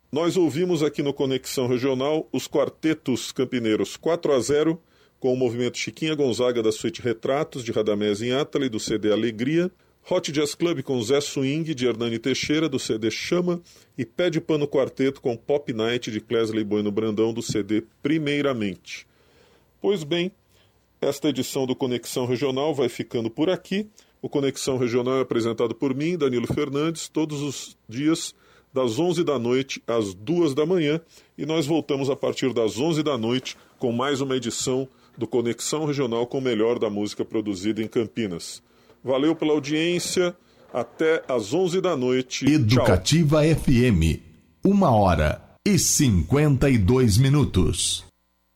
Nós ouvimos aqui no Conexão Regional os quartetos campineiros 4-0, com o movimento Chiquinha Gonzaga da suíte Retratos, de Radamés Inátali, do CD Alegria, Hot Jazz Club com Zé Swing, de Hernani Teixeira, do CD Chama, e Pé de Pano Quarteto com Pop Night, de Clesley Bueno Brandão, do CD Primeiramente. Pois bem, esta edição do Conexão Regional vai ficando por aqui. O Conexão Regional é apresentado por mim, Danilo Fernandes, todos os dias, das 11 da noite às 2 da manhã, e nós voltamos a partir das 11 da noite com mais uma edição do Conexão Regional com o melhor da música produzida em Campinas. Valeu pela audiência, até às 11 da noite. Educativa Tchau. FM, 1h52.